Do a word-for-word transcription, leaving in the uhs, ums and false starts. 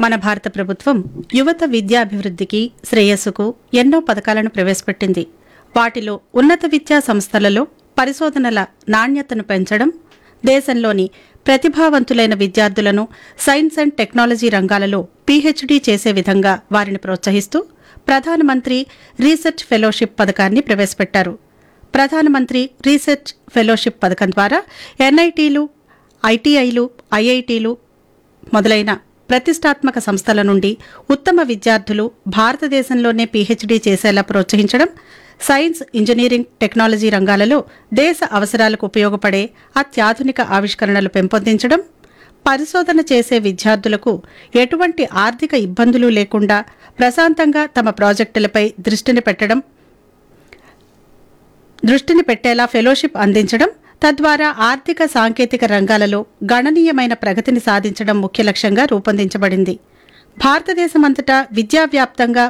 మన భారత ప్రభుత్వం యువత విద్యాభివృద్ధికి శ్రేయస్సుకు ఎన్నో పథకాలను ప్రవేశపెట్టింది. వాటిలో ఉన్నత విద్యా సంస్థలలో పరిశోధనల నాణ్యతను పెంచడం, దేశంలోని ప్రతిభావంతులైన విద్యార్థులను సైన్స్ అండ్ టెక్నాలజీ రంగాలలో పీహెచ్డీ చేసే విధంగా వారిని ప్రోత్సహిస్తూ ప్రధానమంత్రి రీసెర్చ్ ఫెలోషిప్ పథకాన్ని ప్రవేశపెట్టారు. ప్రధానమంత్రి రీసెర్చ్ ఫెలోషిప్ పథకం ద్వారా ఎన్ఐటీలు, ఐటీఐలు, ఐఐటీలు మొదలైన ప్రతిష్టాత్మక సంస్థల నుండి ఉత్తమ విద్యార్థులు భారతదేశంలోనే పీహెచ్డీ చేసేలా ప్రోత్సహించడం, సైన్స్, ఇంజనీరింగ్, టెక్నాలజీ రంగాలలో దేశ అవసరాలకు ఉపయోగపడే అత్యాధునిక ఆవిష్కరణలు పెంపొందించడం, పరిశోధన చేసే విద్యార్థులకు ఎటువంటి ఆర్థిక ఇబ్బందులు లేకుండా ప్రశాంతంగా తమ ప్రాజెక్టులపై దృష్టిని పెట్టడం దృష్టిని పెట్టేలా ఫెలోషిప్ అందించడం, తద్వారా ఆర్థిక సాంకేతిక రంగాలలో గణనీయమైన ప్రగతిని సాధించడం ముఖ్య లక్ష్యంగా రూపొందించబడింది. భారతదేశమంతటా విద్యావ్యాప్తంగా